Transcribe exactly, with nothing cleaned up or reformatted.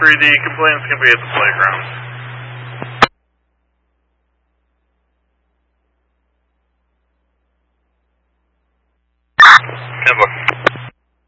three D, complaints can be at the playground. Good luck.